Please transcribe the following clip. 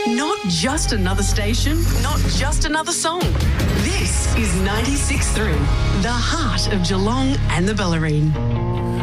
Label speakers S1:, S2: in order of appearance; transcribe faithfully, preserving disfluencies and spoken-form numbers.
S1: Not just another station, not just another song. This is ninety-six point three, the heart of Geelong and the Bellarine.